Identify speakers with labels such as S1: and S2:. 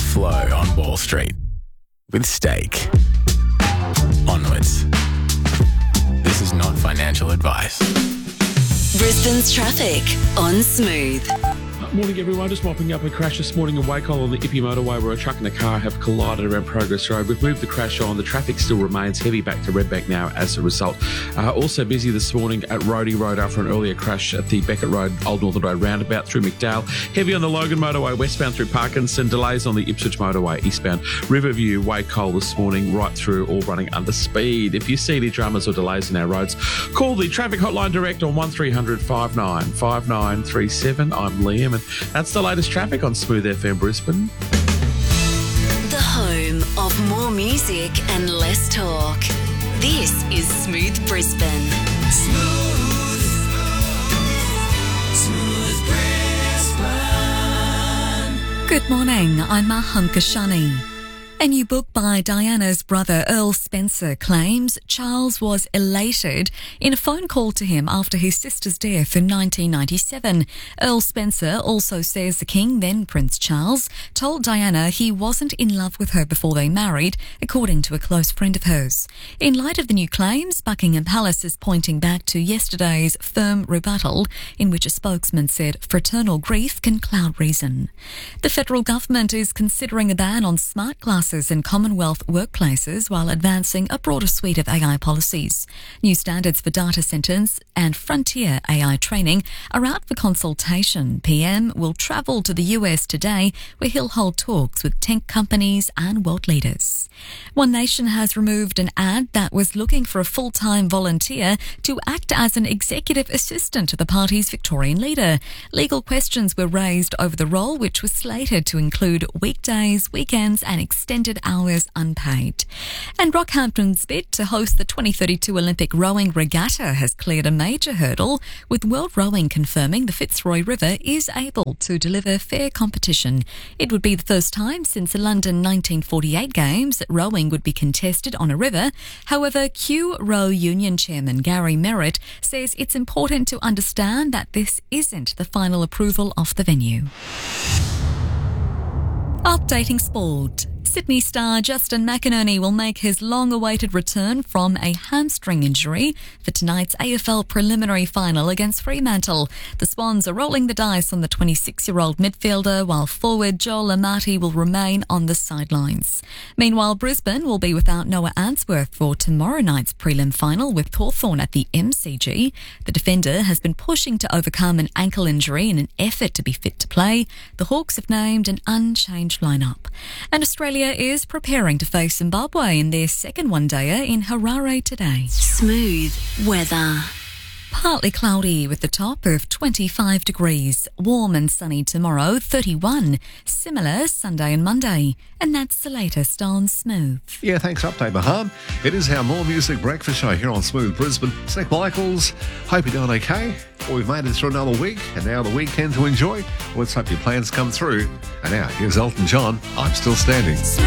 S1: flow on Wall Street with Stake. Onwards. This is not financial advice.
S2: Brisbane's traffic on Smooth.
S3: Morning everyone, just mopping up a crash this morning in Wacol on the Ippy motorway where a truck and a car have collided around Progress Road. We've moved the crash on. The traffic still remains heavy back to Redbank now as a result. Also busy this morning at Roadie Road after an earlier crash at the Beckett Road, Old Northern Road roundabout through McDowell. Heavy on the Logan motorway westbound through Parkinson. Delays on the Ipswich motorway eastbound. Riverview, Wacol this morning right through, all running under speed. If you see any dramas or delays in our roads, call the traffic hotline direct on 1300 59 5937. I'm Liam. That's the latest traffic on Smooth FM Brisbane.
S2: The home of more music and less talk. This is Smooth Brisbane.
S4: Smooth Brisbane.
S5: Good morning, I'm Maham Kashani. A new book by Diana's brother Earl Spencer claims Charles was elated in a phone call to him after his sister's death in 1997. Earl Spencer also says the King, then Prince Charles, told Diana he wasn't in love with her before they married, according to a close friend of hers. In light of the new claims, Buckingham Palace is pointing back to yesterday's firm rebuttal in which a spokesman said fraternal grief can cloud reason. The federal government is considering a ban on smart glasses in Commonwealth workplaces while advancing a broader suite of AI policies. New standards for data centres and frontier AI training are out for consultation. PM will travel to the US today where he'll hold talks with tech companies and world leaders. One Nation has removed an ad that was looking for a full-time volunteer to act as an executive assistant to the party's Victorian leader. Legal questions were raised over the role, which was slated to include weekdays, weekends and extended hours unpaid. And Rockhampton's bid to host the 2032 Olympic rowing regatta has cleared a major hurdle, with World Rowing confirming the Fitzroy River is able to deliver fair competition. It would be the first time since the London 1948 Games that rowing would be contested on a river. However, Q Row Union Chairman Gary Merritt says it's important to understand that this isn't the final approval of the venue. Updating sport. Sydney star Justin McInerney will make his long-awaited return from a hamstring injury for tonight's AFL preliminary final against Fremantle. The Swans are rolling the dice on the 26-year-old midfielder, while forward Joel Amati will remain on the sidelines. Meanwhile, Brisbane will be without Noah Answorth for tomorrow night's prelim final with Hawthorn at the MCG. The defender has been pushing to overcome an ankle injury in an effort to be fit to play. The Hawks have named an unchanged lineup. And Australia is preparing to face Zimbabwe in their second one-dayer in Harare today.
S2: Smooth weather.
S5: Partly cloudy with the top of 25 degrees. Warm and sunny tomorrow, 31. Similar Sunday and Monday. And that's the latest on Smooth.
S6: Yeah, thanks for update, Maham. It is our More Music Breakfast Show here on Smooth Brisbane. Snake Michaels, hope you're doing okay. Well, we've made it through another week and now the weekend to enjoy. Let's hope your plans come through. And now, here's Elton John, I'm Still Standing.